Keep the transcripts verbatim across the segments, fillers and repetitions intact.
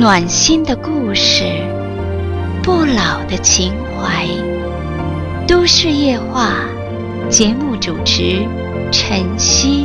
暖心的故事，不老的情怀。都市夜话，节目主持晨曦。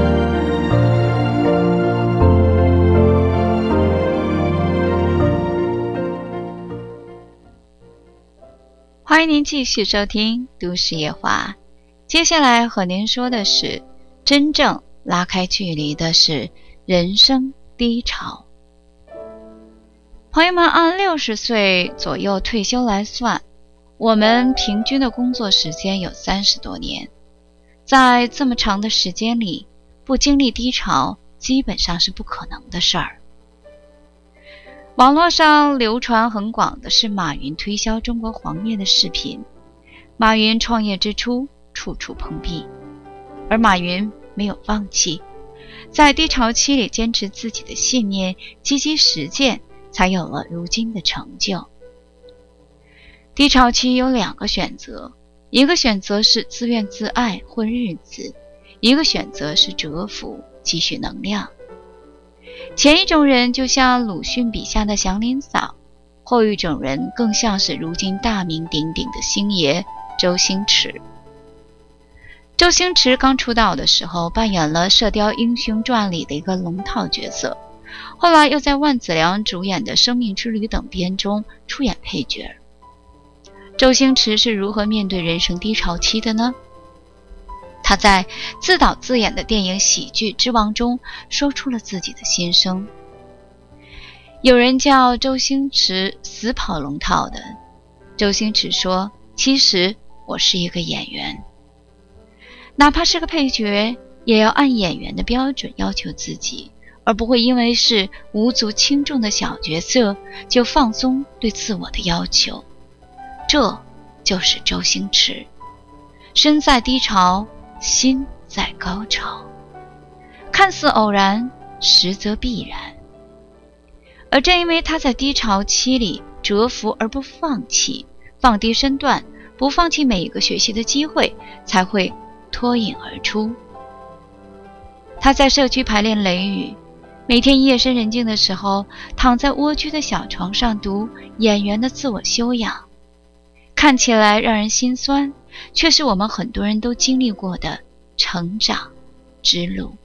欢迎您继续收听都市夜话。接下来和您说的是，真正拉开距离的是人生低潮。朋友们，按六十岁左右退休来算，我们平均的工作时间有三十多年。在这么长的时间里，不经历低潮基本上是不可能的事儿。网络上流传很广的是马云推销中国黄页的视频。马云创业之初处处碰壁，而马云没有放弃，在低潮期里坚持自己的信念，积极实践，才有了如今的成就。低潮期有两个选择，一个选择是自怨自艾混日子，一个选择是蛰伏积蓄能量。前一种人就像鲁迅笔下的祥林嫂，后一种人更像是如今大名鼎鼎的星爷周星驰。周星驰刚出道的时候扮演了《射雕英雄传》里的一个龙套角色，后来又在万梓良主演的《生命之旅》等片中出演配角。周星驰是如何面对人生低潮期的呢？他在自导自演的电影《喜剧之王》中说出了自己的心声。有人叫周星驰死跑龙套的，周星驰说，其实我是一个演员，哪怕是个配角，也要按演员的标准要求自己，而不会因为是无足轻重的小角色就放松对自我的要求。这就是周星驰，身在低潮，心在高潮，看似偶然，实则必然。而正因为他在低潮期里蛰伏而不放弃，放低身段，不放弃每一个学习的机会，才会脱颖而出。他在社区排练《雷雨》，每天夜深人静的时候，躺在蜗居的小床上读演员的自我修养，看起来让人心酸，却是我们很多人都经历过的成长之路。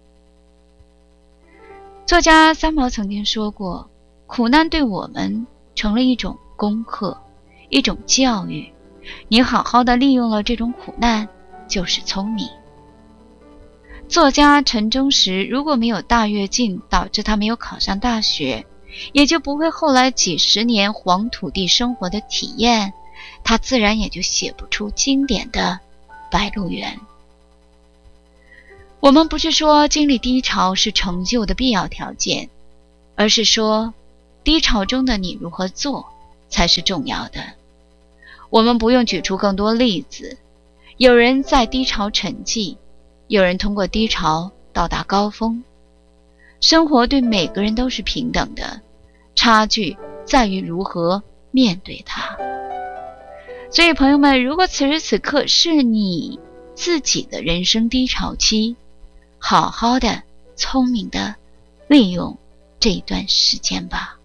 作家三毛曾经说过，苦难对我们成了一种功课，一种教育，你好好的利用了这种苦难，就是聪明。作家陈忠实如果没有大跃进导致他没有考上大学，也就不会后来几十年黄土地生活的体验，他自然也就写不出经典的白鹿原。我们不是说经历低潮是成就的必要条件，而是说低潮中的你如何做才是重要的。我们不用举出更多例子，有人在低潮沉寂，有人通过低潮到达高峰。生活对每个人都是平等的，差距在于如何面对它。所以朋友们，如果此时此刻是你自己的人生低潮期，好好的聪明的利用这一段时间吧。